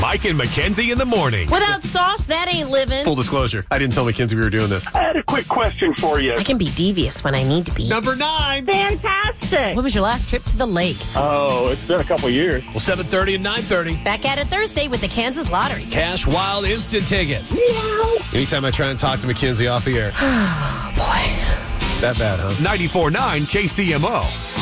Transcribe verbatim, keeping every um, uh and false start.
Mike and Mackenzie in the morning. Without sauce, that ain't living. Full disclosure, I didn't tell Mackenzie we were doing this. I had a quick question for you. I can be devious when I need to be. Number nine. Fantastic. What was your last trip to the lake? Oh, it's been a couple years. Well, seven thirty and nine thirty. Back at it Thursday with the Kansas Lottery. Cash Wild Instant Tickets. Anytime I try and talk to Mackenzie off the air. Oh, boy. That bad, huh? ninety-four point nine K C M O.